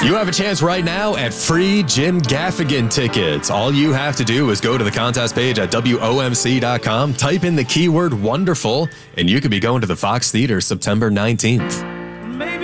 You have a chance right now at free Jim Gaffigan tickets. All you have to do is go to the contest page at WOMC.com, type in the keyword wonderful, and you could be going to the Fox Theater September 19th.